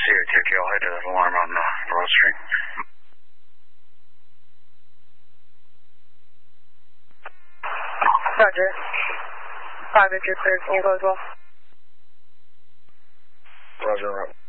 take you. I'll head to the alarm on Broad Street. Roger. 5 inches cleared. Can you go as well? Roger,